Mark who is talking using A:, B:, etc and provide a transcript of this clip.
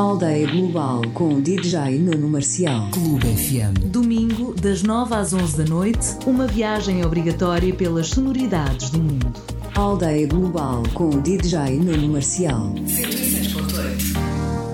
A: Aldeia Global com DJ Nuno Marcial.
B: Clube FM.
C: Domingo, das 9 às 11 da noite, uma viagem obrigatória pelas sonoridades do mundo.
A: Aldeia Global com DJ Nuno Marcial.